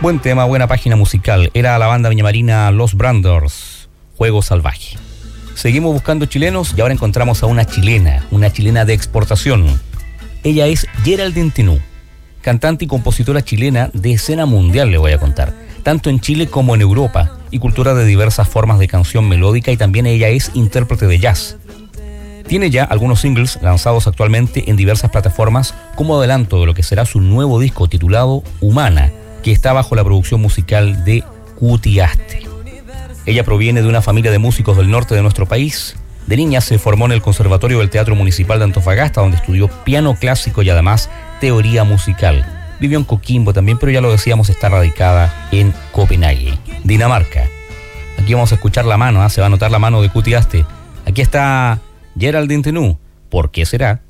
Buen tema, buena página musical. Era la banda viñamarina Los Branders, Juego Salvaje. Seguimos buscando chilenos y ahora encontramos a una chilena de exportación. Ella es Geraldine Tinú, cantante y compositora chilena de escena mundial, le voy a contar, tanto en Chile como en Europa, y cultura de diversas formas de canción melódica, y también ella es intérprete de jazz. Tiene ya algunos singles lanzados actualmente en diversas plataformas como adelanto de lo que será su nuevo disco titulado Humana, que está bajo la producción musical de Cutiaste. Ella proviene de una familia de músicos del norte de nuestro país. De niña se formó en el Conservatorio del Teatro Municipal de Antofagasta, donde estudió piano clásico y además teoría musical. Vivió en Coquimbo también, pero ya lo decíamos, está radicada en Copenhague, Dinamarca. Aquí vamos a escuchar la mano, se va a notar la mano de Cutiaste. Aquí está Geraldine Tinú. ¿Por qué será?